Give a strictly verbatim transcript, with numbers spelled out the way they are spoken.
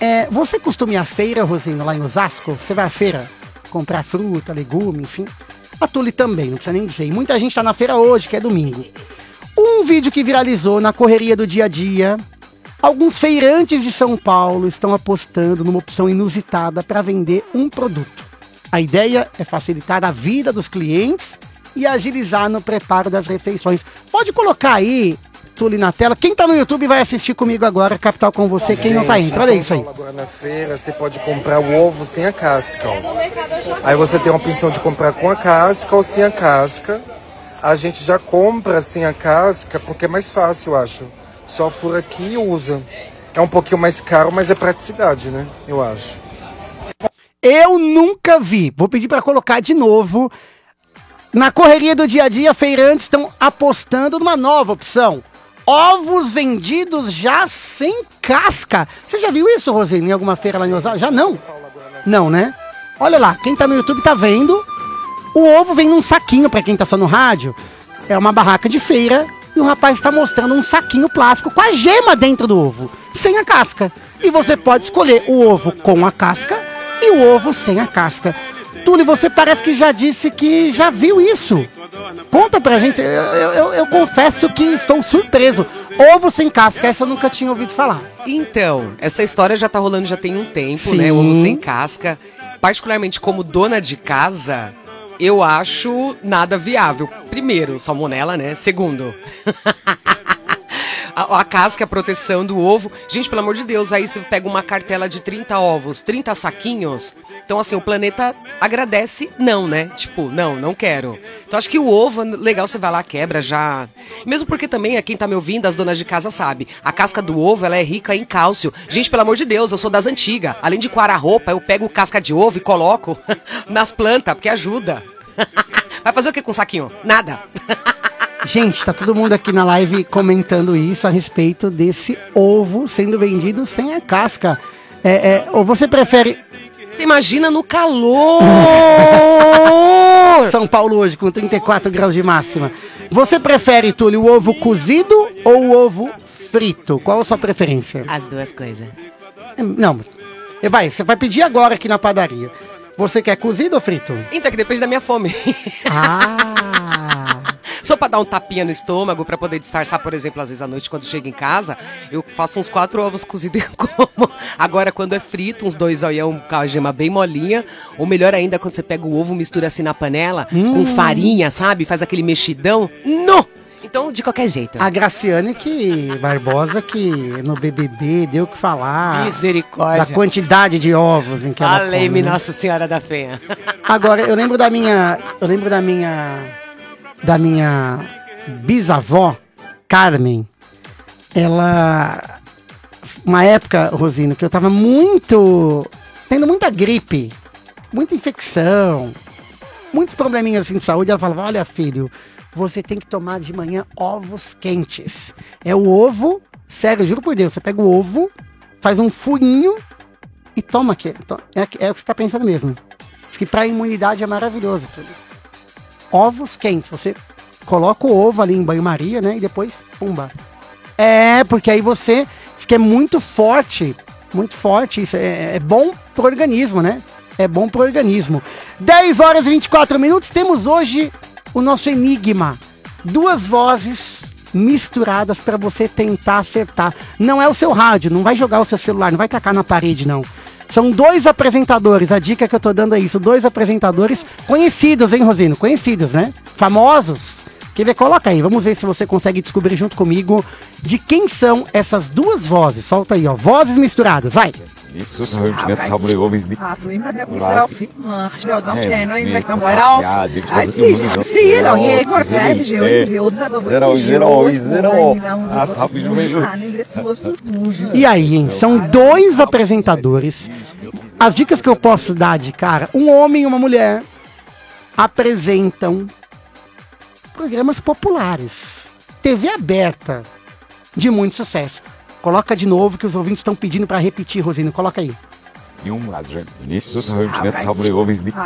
É, você costuma ir à feira, Rosino, lá em Osasco? Você vai à feira comprar fruta, legume, enfim. A Tule também, não precisa nem dizer. E muita gente tá na feira hoje, que é domingo. Um vídeo que viralizou na correria do dia a dia. Alguns feirantes de São Paulo estão apostando numa opção inusitada para vender um produto. A ideia é facilitar a vida dos clientes e agilizar no preparo das refeições. Pode colocar aí, Tule, na tela. Quem tá no YouTube vai assistir comigo agora, Capital com você. Quem não tá indo, olha isso aí. Agora na feira você pode comprar o ovo sem a casca. Ó. Aí você tem a opção de comprar com a casca ou sem a casca. A gente já compra sem a casca porque é mais fácil, eu acho. Só fura aqui e usa. É um pouquinho mais caro, mas é praticidade, né? Eu acho. Eu nunca vi. Vou pedir para colocar de novo. Na correria do dia a dia, feirantes estão apostando numa nova opção. Ovos vendidos já sem casca. Você já viu isso, Rosine, em alguma feira lá em Osasco? Já não? Não, né? Olha lá, quem tá no YouTube tá vendo. O ovo vem num saquinho, para quem tá só no rádio. É uma barraca de feira. E o rapaz está mostrando um saquinho plástico com a gema dentro do ovo, sem a casca. E você pode escolher o ovo com a casca e o ovo sem a casca. Tule, você parece que já disse que já viu isso. Conta pra gente, eu, eu, eu, eu confesso que estou surpreso. Ovo sem casca, essa eu nunca tinha ouvido falar. Então, essa história já tá rolando já tem um tempo, Sim. né? Ovo sem casca. Particularmente como dona de casa, eu acho nada viável. Primeiro, salmonela, né? Segundo, a, a casca, a proteção do ovo. Gente, pelo amor de Deus, aí você pega uma cartela de trinta ovos, trinta saquinhos. Então, assim, o planeta agradece não, né? Tipo, não, não quero. Então, acho que o ovo, legal, você vai lá, quebra já. Mesmo porque também, quem tá me ouvindo, as donas de casa sabe, a casca do ovo, ela é rica em cálcio. Gente, pelo amor de Deus, eu sou das antigas. Além de coar a roupa, eu pego casca de ovo e coloco nas plantas, porque ajuda. Vai fazer o que com o saquinho? Nada. Gente, tá todo mundo aqui na live comentando isso a respeito desse ovo sendo vendido sem a casca. É, é, ou você prefere... Você imagina no calor! São Paulo hoje com trinta e quatro graus de máxima. Você prefere, Túlio, o ovo cozido ou o ovo frito? Qual a sua preferência? As duas coisas. Não, vai, você vai pedir agora aqui na padaria. Você quer cozido ou frito? Então, que depende da minha fome. Ah! Só pra dar um tapinha no estômago, pra poder disfarçar, por exemplo, às vezes à noite, quando chego em casa, eu faço uns quatro ovos cozidos e como. Agora, quando é frito, uns dois olhão com a gema bem molinha. Ou melhor ainda, quando você pega o ovo, mistura assim na panela, hum. com farinha, sabe? Faz aquele mexidão. No! Então, de qualquer jeito. A Graciane que Barbosa, que no B B B deu o que falar. Misericórdia. Da quantidade de ovos em que ela come. Valei-me, Nossa Senhora da Penha. Agora, eu lembro da minha... Eu lembro da minha... Da minha bisavó, Carmen. Ela... Uma época, Rosino, que eu tava muito... Tendo muita gripe. Muita infecção. Muitos probleminhas assim de saúde. Ela falava, olha, filho... Você tem que tomar de manhã ovos quentes. É o ovo, sério, juro por Deus, você pega o ovo, faz um furinho e toma aqui. É, é o que você tá pensando mesmo. Diz que pra imunidade é maravilhoso tudo. Ovos quentes, você coloca o ovo ali em banho-maria, né? E depois, pumba. É, porque aí você, diz que é muito forte, muito forte, isso é, é bom pro organismo, né? É bom pro organismo. dez horas e vinte e quatro minutos, temos hoje... O nosso enigma, duas vozes misturadas para você tentar acertar. Não é o seu rádio, não vai jogar o seu celular, não vai tacar na parede, não. São dois apresentadores, a dica que eu tô dando é isso, dois apresentadores conhecidos, hein, Rosino? Conhecidos, né? Famosos. Quer ver? Coloca aí, vamos ver se você consegue descobrir junto comigo de quem são essas duas vozes. Solta aí, ó, vozes misturadas, vai. Isso são os sobre homens de E aí, hein? São dois apresentadores. As dicas que eu posso dar de cara, um homem e uma mulher apresentam programas populares, T V aberta, de muito sucesso. Coloca de novo que os ouvintes estão pedindo para repetir, Rosino. Coloca aí. Isso são os sobre homens de